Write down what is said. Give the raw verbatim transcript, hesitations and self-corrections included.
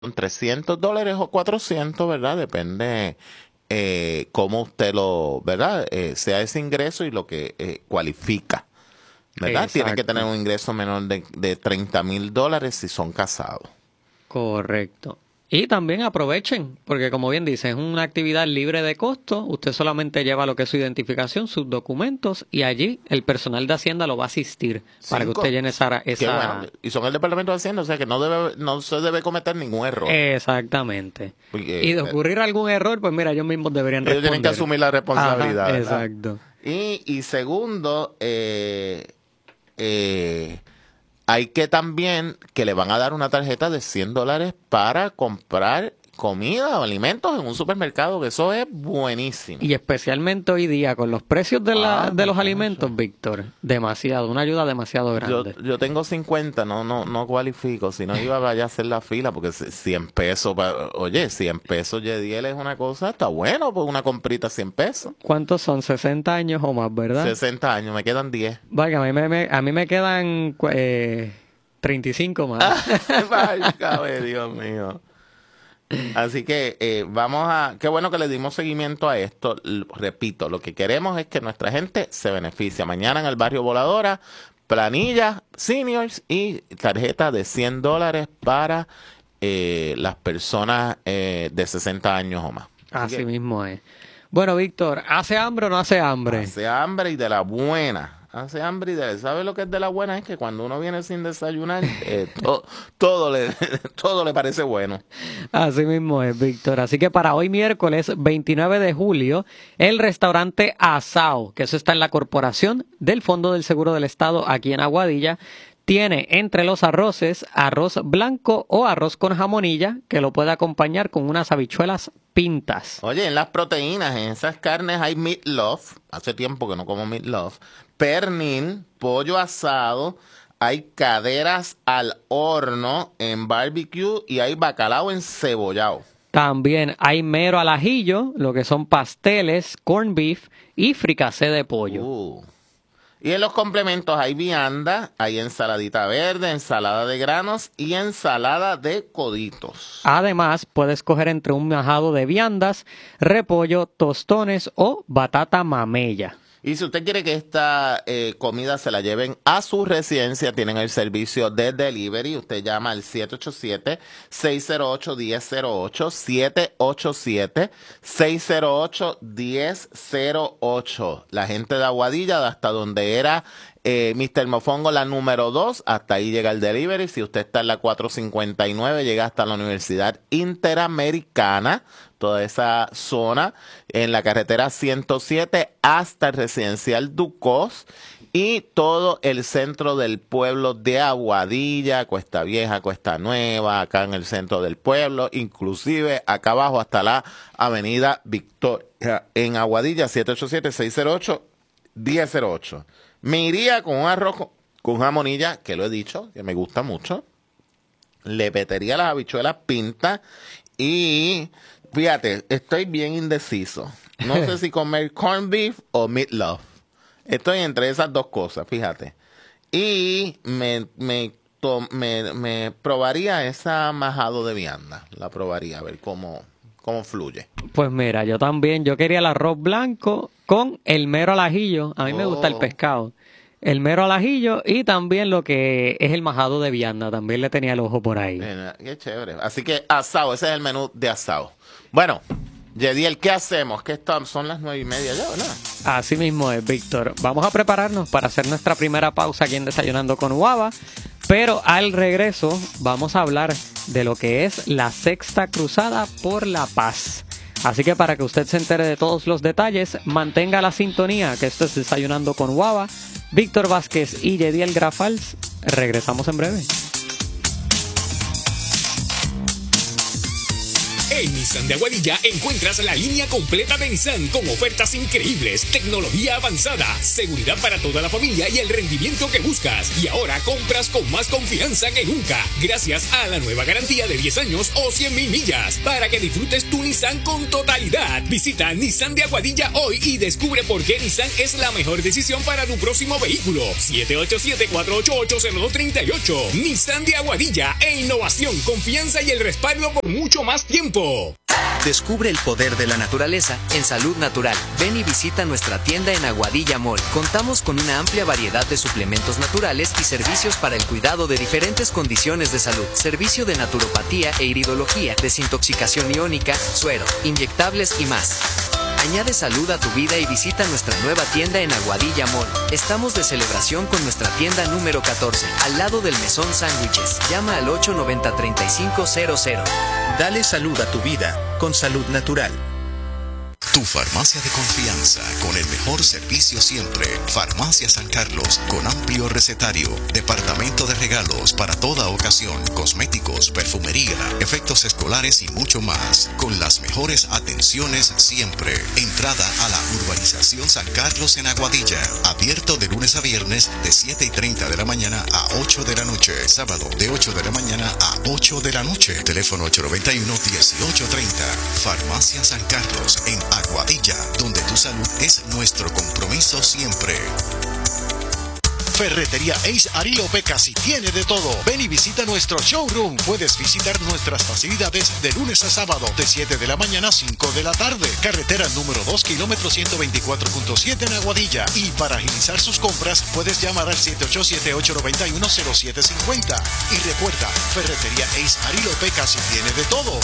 trescientos dólares o cuatrocientos, ¿verdad? Depende eh, cómo usted lo, ¿verdad? Eh, sea ese ingreso y lo que eh, cualifica, ¿verdad? Tiene que tener Exacto. un ingreso menor de, de treinta mil dólares si son casados. Correcto. Y también aprovechen, porque como bien dice, es una actividad libre de costo. Usted solamente lleva lo que es su identificación, sus documentos, y allí el personal de Hacienda lo va a asistir para que usted Cinco, llene esa... qué bueno. esa... Y son el Departamento de Hacienda, o sea que no debe, no se debe cometer ningún error. Exactamente. Porque Y de eh, ocurrir algún error, pues mira, ellos mismos deberían ellos tienen que responder. asumir la responsabilidad, Ajá, ¿verdad? exacto. Y, y segundo, eh, eh, hay que también que le van a dar una tarjeta de cien dólares para comprar comida o alimentos en un supermercado, que eso es buenísimo. Y especialmente hoy día, con los precios de, la, Ah, de los muchacho. alimentos, Víctor, demasiado, una ayuda demasiado Yo, grande. yo tengo cincuenta, no, no, no cualifico. Si no iba vaya a hacer la fila, porque c- cien pesos, pa- oye, cien pesos Yediel es una cosa, está bueno, pues una comprita cien pesos. ¿Cuántos son? sesenta años o más, ¿verdad? sesenta años, me quedan diez. Vaya, a mí me, me- a mí me quedan eh, treinta y cinco más. Ay, cabe, Dios mío. Así que eh, vamos a, qué bueno que le dimos seguimiento a esto. L- repito, lo que queremos es que nuestra gente se beneficie. Mañana en el barrio Voladora, planilla, seniors y tarjeta de cien dólares para eh, las personas eh, de sesenta años o más. Así Así que mismo es. Bueno, Víctor, ¿hace hambre o no hace hambre? hace hambre y de la buena. Hace hambre y de... ¿Sabe lo que es de la buena? Es que cuando uno viene sin desayunar, eh, to- todo, le, todo le parece bueno. Así mismo es, Víctor. Así que para hoy miércoles veintinueve de julio, el restaurante Asao, que eso está en la Corporación del Fondo del Seguro del Estado aquí en Aguadilla, tiene entre los arroces arroz blanco o arroz con jamonilla, que lo puede acompañar con unas habichuelas pintas. Oye, en las proteínas, en esas carnes hay meatloaf. Hace tiempo que no como meatloaf. Pernil, pollo asado. Hay caderas al horno en barbecue y hay bacalao encebollado. También hay mero al ajillo, lo que son pasteles, corned beef y fricasé de pollo. Uh. Y en los complementos hay vianda, hay ensaladita verde, ensalada de granos y ensalada de coditos. Además, puedes escoger entre un majado de viandas, repollo, tostones o batata mamella. Y si usted quiere que esta eh, comida se la lleven a su residencia, tienen el servicio de delivery. Usted llama al siete ocho siete, seis cero ocho, uno cero cero ocho, siete ocho siete, seis cero ocho, uno cero ocho. La gente de Aguadilla, de hasta donde era eh, mister Mofongo, la número dos, hasta ahí llega el delivery. Si usted está en la cuatrocientos cincuenta y nueve, llega hasta la Universidad Interamericana, toda esa zona, en la carretera ciento siete hasta el residencial Ducos y todo el centro del pueblo de Aguadilla, Cuesta Vieja, Cuesta Nueva, acá en el centro del pueblo, inclusive acá abajo hasta la avenida Victoria, en Aguadilla, siete ocho siete, seis cero ocho, uno cero ocho. Me iría con un arroz con, con jamonilla, que lo he dicho, que me gusta mucho. Le metería las habichuelas pintas y... Fíjate, estoy bien indeciso. No sé si comer corned beef o meatloaf. Estoy entre esas dos cosas, fíjate. Y me, me, to- me, me probaría esa majado de vianda. La probaría, a ver cómo, cómo fluye. Pues mira, yo también, yo quería el arroz blanco con el mero al ajillo. A mí me gusta el Oh, pescado. El mero al ajillo y también lo que es el majado de vianda. También le tenía el ojo por ahí. mira, qué chévere. Así que asado, ese es el menú de asado. Bueno, Yediel, ¿qué hacemos? Que esto son las nueve y media ya, ¿verdad? Así mismo es, Víctor. Vamos a prepararnos para hacer nuestra primera pausa aquí en Desayunando con Guava. Pero al regreso vamos a hablar de lo que es la Sexta Cruzada por la Paz. Así que para que usted se entere de todos los detalles, mantenga la sintonía, que esto es Desayunando con Guava. Víctor Vázquez y Yediel Grafals. Regresamos en breve. En Nissan de Aguadilla encuentras la línea completa de Nissan con ofertas increíbles, tecnología avanzada, seguridad para toda la familia y el rendimiento que buscas. Y ahora compras con más confianza que nunca, gracias a la nueva garantía de diez años o cien mil millas, para que disfrutes tu Nissan con totalidad. Visita Nissan de Aguadilla hoy y descubre por qué Nissan es la mejor decisión para tu próximo vehículo. siete ocho siete, cuatro ocho ocho, cero dos tres ocho. Nissan de Aguadilla, e innovación, confianza y el respaldo por mucho más tiempo. Descubre el poder de la naturaleza en Salud Natural. Ven y visita nuestra tienda en Aguadilla Mall. Contamos con una amplia variedad de suplementos naturales y servicios para el cuidado de diferentes condiciones de salud. Servicio de naturopatía e iridología, desintoxicación iónica, suero, inyectables y más. Añade salud a tu vida y visita nuestra nueva tienda en Aguadilla Mall. Estamos de celebración con nuestra tienda número catorce, al lado del Mesón Sándwiches. Llama al ocho noventa, treinta y cinco cero cero. Dale salud a tu vida con Salud Natural. Tu farmacia de confianza con el mejor servicio siempre. Farmacia San Carlos con amplio recetario, departamento de regalos para toda ocasión, cosméticos, perfumería, efectos escolares y mucho más. Con las mejores atenciones siempre. Entrada a la urbanización San Carlos en Aguadilla. Abierto de lunes a viernes de siete y treinta de la mañana a ocho de la noche. Sábado de ocho de la mañana a ocho de la noche. Teléfono ocho nueve uno, dieciocho treinta. Farmacia San Carlos en Aguadilla, donde tu salud es nuestro compromiso siempre. Ferretería Ace Arilo Pecasi tiene de todo. Ven y visita nuestro showroom. Puedes visitar nuestras facilidades de lunes a sábado, de siete de la mañana a cinco de la tarde. Carretera número dos, kilómetro ciento veinticuatro punto siete en Aguadilla. Y para agilizar sus compras, puedes llamar al siete ocho siete, ocho nueve uno, cero siete cinco cero. Y recuerda, Ferretería Ace Arilo Pecasi tiene de todo.